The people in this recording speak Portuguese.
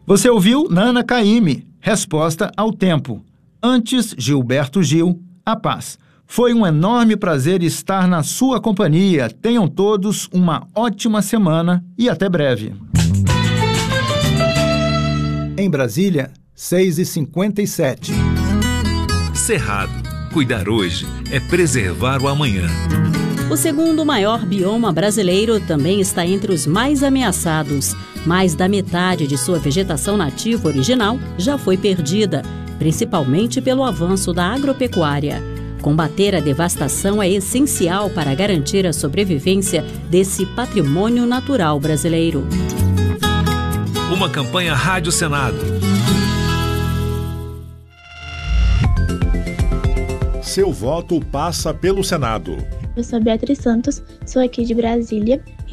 Você ouviu Nana Caymmi, Resposta ao Tempo. Antes, Gilberto Gil, A Paz. Foi um enorme prazer estar na sua companhia. Tenham todos uma ótima semana e até breve. Em Brasília, 6h57. Cerrado. Cuidar hoje é preservar o amanhã. O segundo maior bioma brasileiro também está entre os mais ameaçados. Mais da metade de sua vegetação nativa original já foi perdida, principalmente pelo avanço da agropecuária. Combater a devastação é essencial para garantir a sobrevivência desse patrimônio natural brasileiro. Uma campanha Rádio Senado. Seu voto passa pelo Senado. Eu sou Beatriz Santos, sou aqui de Brasília